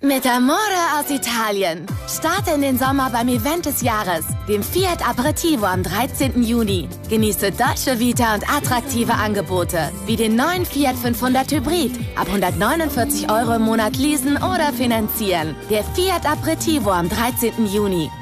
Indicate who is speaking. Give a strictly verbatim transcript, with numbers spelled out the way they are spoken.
Speaker 1: Mit Amore aus Italien. Starte in den Sommer beim Event des Jahres, dem Fiat Aperitivo am dreizehnten Juni. Genieße Dolce Vita und attraktive Angebote, wie den neuen Fiat fünfhundert Hybrid. Ab hundertneunundvierzig Euro im Monat leasen oder finanzieren. Der Fiat Aperitivo am dreizehnten Juni.